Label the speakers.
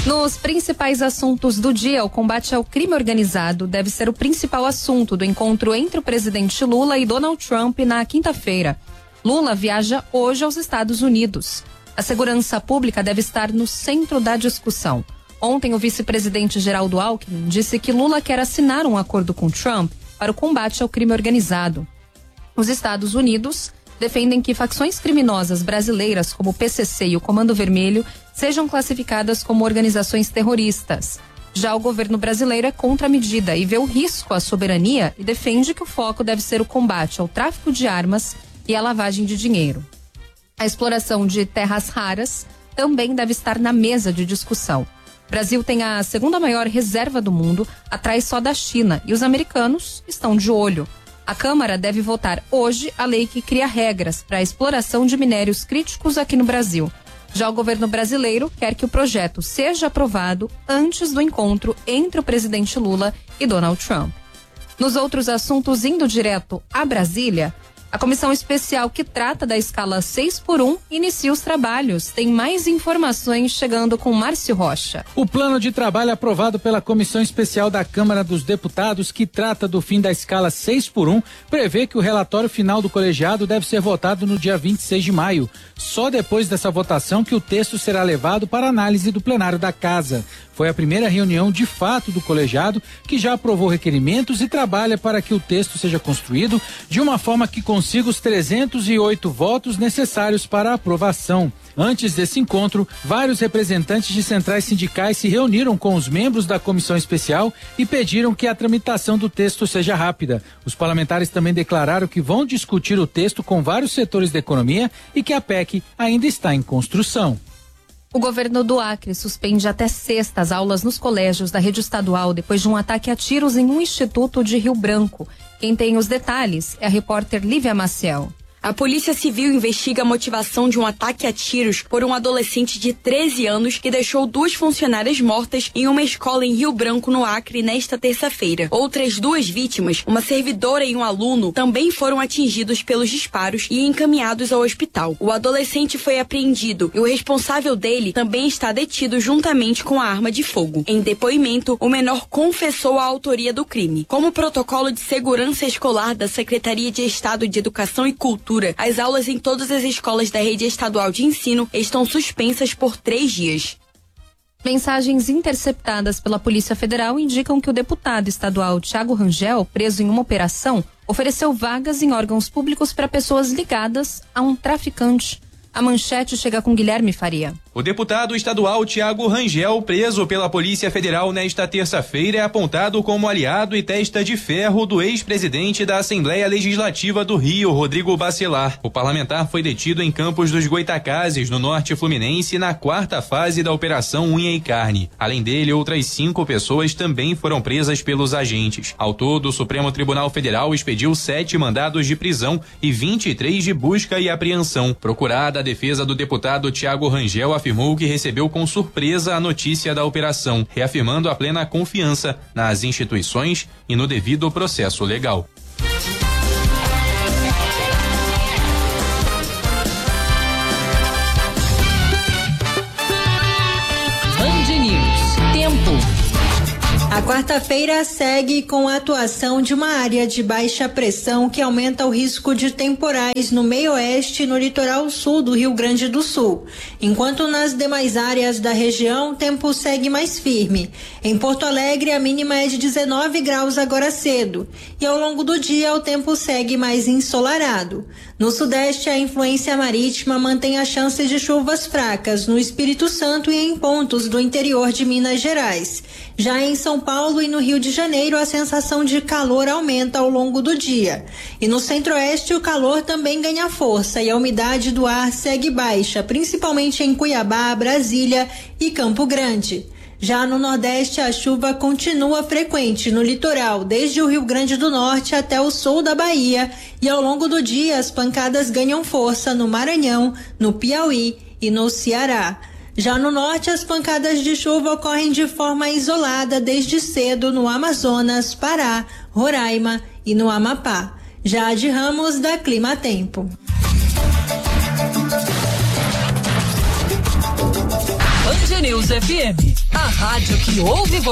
Speaker 1: Nos principais assuntos do dia, o combate ao crime organizado deve ser o principal assunto do encontro entre o presidente Lula e Donald Trump na quinta-feira. Lula viaja hoje aos Estados Unidos. A segurança pública deve estar no centro da discussão. Ontem, o vice-presidente Geraldo Alckmin disse que Lula quer assinar um acordo com Trump para o combate ao crime organizado. Os Estados Unidos defendem que facções criminosas brasileiras como o PCC e o Comando Vermelho sejam classificadas como organizações terroristas. Já o governo brasileiro é contra a medida e vê o risco à soberania e defende que o foco deve ser o combate ao tráfico de armas e à lavagem de dinheiro. A exploração de terras raras também deve estar na mesa de discussão. O Brasil tem a segunda maior reserva do mundo, atrás só da China, e os americanos estão de olho. A Câmara deve votar hoje a lei que cria regras para a exploração de minérios críticos aqui no Brasil. Já o governo brasileiro quer que o projeto seja aprovado antes do encontro entre o presidente Lula e Donald Trump. Nos outros assuntos, indo direto a Brasília, a comissão especial que trata da escala 6x1 inicia os trabalhos. Tem mais informações chegando com Márcio Rocha.
Speaker 2: O plano de trabalho aprovado pela Comissão Especial da Câmara dos Deputados, que trata do fim da escala 6x1, prevê que o relatório final do colegiado deve ser votado no dia 26 de maio. Só depois dessa votação que o texto será levado para análise do plenário da Casa. Foi a primeira reunião de fato do colegiado, que já aprovou requerimentos e trabalha para que o texto seja construído de uma forma que consiga os 308 votos necessários para a aprovação. Antes desse encontro, vários representantes de centrais sindicais se reuniram com os membros da comissão especial e pediram que a tramitação do texto seja rápida. Os parlamentares também declararam que vão discutir o texto com vários setores da economia e que a PEC ainda está em construção.
Speaker 1: O governo do Acre suspende até sexta as aulas nos colégios da rede estadual depois de um ataque a tiros em um instituto de Rio Branco. Quem tem os detalhes é a repórter Lívia Maciel.
Speaker 3: A Polícia Civil investiga a motivação de um ataque a tiros por um adolescente de 13 anos que deixou 2 funcionárias mortas em uma escola em Rio Branco, no Acre, nesta terça-feira. Outras 2 vítimas, uma servidora e um aluno, também foram atingidos pelos disparos e encaminhados ao hospital. O adolescente foi apreendido e o responsável dele também está detido juntamente com a arma de fogo. Em depoimento, o menor confessou a autoria do crime. Como protocolo de segurança escolar da Secretaria de Estado de Educação e Cultura, as aulas em todas as escolas da rede estadual de ensino estão suspensas por 3 dias.
Speaker 1: Mensagens interceptadas pela Polícia Federal indicam que o deputado estadual Thiago Rangel, preso em uma operação, ofereceu vagas em órgãos públicos para pessoas ligadas a um traficante. A manchete chega com Guilherme Faria.
Speaker 4: O deputado estadual Thiago Rangel, preso pela Polícia Federal nesta terça-feira, é apontado como aliado e testa de ferro do ex-presidente da Assembleia Legislativa do Rio, Rodrigo Bacelar. O parlamentar foi detido em Campos dos Goitacazes, no norte fluminense, na 4ª fase da Operação Unha e Carne. Além dele, outras 5 pessoas também foram presas pelos agentes. Ao todo, o Supremo Tribunal Federal expediu 7 mandados de prisão e 23 de busca e apreensão. Procurada, a defesa do deputado Thiago Rangel afirmou que recebeu com surpresa a notícia da operação, reafirmando a plena confiança nas instituições e no devido processo legal.
Speaker 5: Band News. Tempo.
Speaker 6: A quarta-feira segue com a atuação de uma área de baixa pressão que aumenta o risco de temporais no meio-oeste e no litoral sul do Rio Grande do Sul. Enquanto nas demais áreas da região, o tempo segue mais firme. Em Porto Alegre, a mínima é de 19 graus agora cedo. E ao longo do dia, o tempo segue mais ensolarado. No sudeste, a influência marítima mantém a chance de chuvas fracas no Espírito Santo e em pontos do interior de Minas Gerais. Já em São Paulo e no Rio de Janeiro, a sensação de calor aumenta ao longo do dia. E no centro-oeste, o calor também ganha força e a umidade do ar segue baixa, principalmente em Cuiabá, Brasília e Campo Grande. Já no Nordeste, a chuva continua frequente no litoral, desde o Rio Grande do Norte até o sul da Bahia. E ao longo do dia, as pancadas ganham força no Maranhão, no Piauí e no Ceará. Já no norte, as pancadas de chuva ocorrem de forma isolada desde cedo no Amazonas, Pará, Roraima e no Amapá. Jade Ramos, da Clima Tempo.
Speaker 5: Band News FM, a rádio que ouve